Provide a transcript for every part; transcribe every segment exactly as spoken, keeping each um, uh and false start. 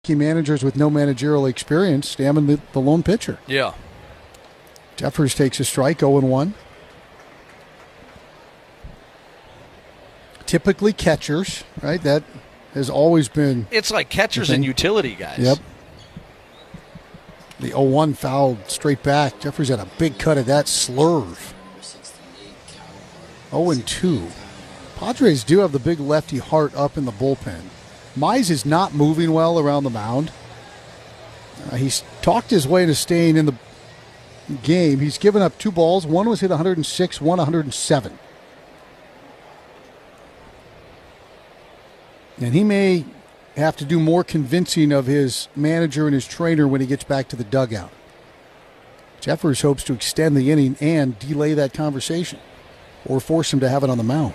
Key managers with no managerial experience, Stammen the, the lone pitcher. Yeah. Jeffers takes a strike, oh and one. Typically catchers, right? That has always been... It's like catchers and utility guys. Yep. The oh one fouled straight back. Jeffers had a big cut of that slurve. oh and two. Padres do have the big lefty Hart up in the bullpen. Mize is not moving well around the mound. Uh, he's talked his way to staying in the game. He's given up two balls. One was hit one hundred six, one one hundred seven. And he may have to do more convincing of his manager and his trainer when he gets back to the dugout. Jeffers hopes to extend the inning and delay that conversation or force him to have it on the mound.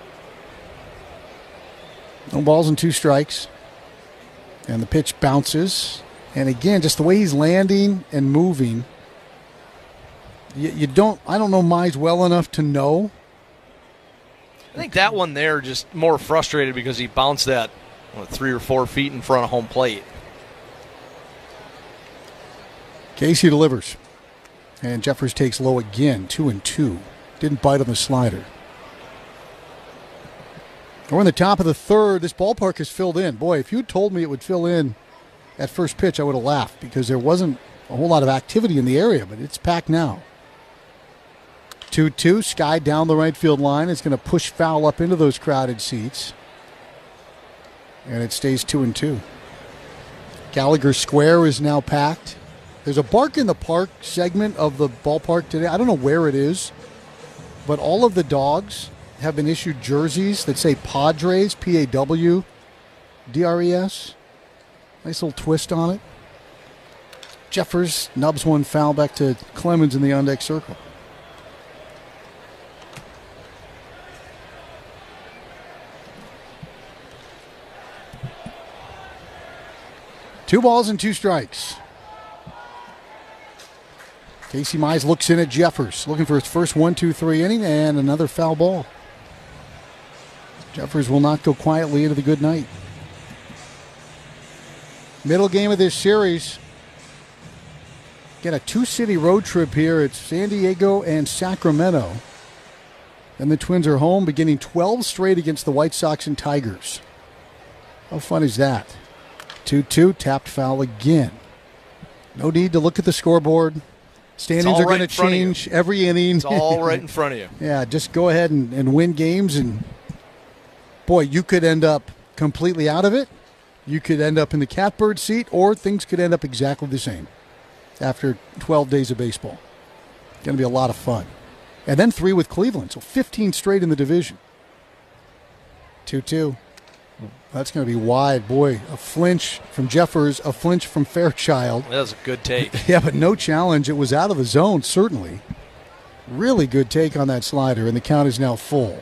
No balls and two strikes. And the pitch bounces. And again, just the way he's landing and moving, you, you don't, I don't know Mize well enough to know. I think that one there just more frustrated because he bounced that what, three or four feet in front of home plate. Casey delivers. And Jeffers takes low again, two and two. Didn't bite on the slider. We're in the top of the third. This ballpark is filled in. Boy, if you had told me it would fill in at first pitch, I would have laughed because there wasn't a whole lot of activity in the area, but it's packed now. two two, Sky down the right field line. It's going to push foul up into those crowded seats. And it stays two and two. Gallagher Square is now packed. There's a Bark in the Park segment of the ballpark today. I don't know where it is, but all of the dogs have been issued jerseys that say Padres, P A W D R E S. Nice little twist on it. Jeffers nubs one foul back to Clemens in the on-deck circle. Two balls and two strikes. Casey Mize looks in at Jeffers, looking for his first one, two, three inning, and another foul ball. Jeffers will not go quietly into the good night. Middle game of this series. Get a two-city road trip here. It's San Diego and Sacramento. And the Twins are home, beginning twelve straight against the White Sox and Tigers. How fun is that? two two, tapped foul again. No need to look at the scoreboard. Standings are right going to change every inning. It's all right in front of you. Yeah, just go ahead and, and win games. And, boy, you could end up completely out of it. You could end up in the catbird seat, or things could end up exactly the same after twelve days of baseball. It's going to be a lot of fun. And then three with Cleveland, so fifteen straight in the division. two two. That's going to be wide. Boy, a flinch from Jeffers, a flinch from Fairchild. That was a good take. Yeah, but no challenge. It was out of the zone, certainly. Really good take on that slider, and the count is now full.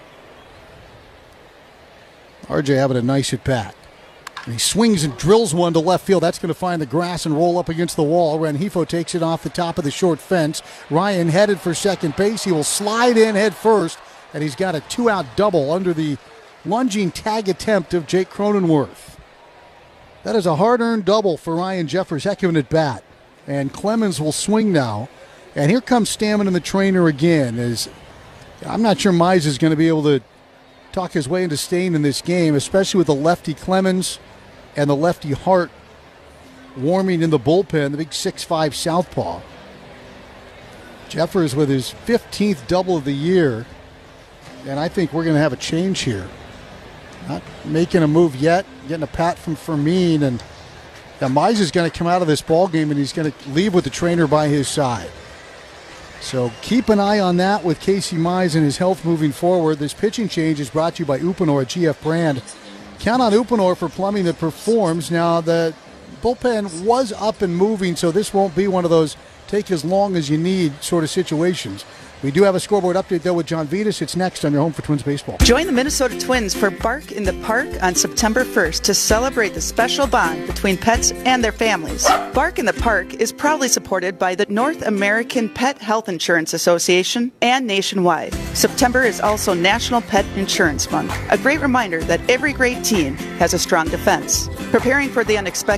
R J having a nice at bat. And he swings and drills one to left field. That's going to find the grass and roll up against the wall. Rengifo takes it off the top of the short fence. Ryan headed for second base. He will slide in head first, and he's got a two-out double under the lunging tag attempt of Jake Cronenworth. That is a hard-earned double for Ryan Jeffers. Heck of an at-bat. And Clemens will swing now. And here comes Stammen and the trainer again. As I'm not sure Mize is going to be able to talk his way into staying in this game, especially with the lefty Clemens and the lefty Hart warming in the bullpen, the big six five southpaw. Jeffers with his fifteenth double of the year. And I think we're going to have a change here. Not making a move yet, getting a pat from Fermin, and yeah, Mize is going to come out of this ball game and he's going to leave with the trainer by his side. So keep an eye on that with Casey Mize and his health moving forward. This pitching change is brought to you by Uponor at G F Brand. Count on Uponor for plumbing that performs. Now the bullpen was up and moving, so this won't be one of those take as long as you need sort of situations. We do have a scoreboard update, though, with John Vitas. It's next on your home for Twins baseball. Join the Minnesota Twins for Bark in the Park on September first to celebrate the special bond between pets and their families. Bark in the Park is proudly supported by the North American Pet Health Insurance Association and nationwide. September is also National Pet Insurance Month, a great reminder that every great team has a strong defense. Preparing for the unexpected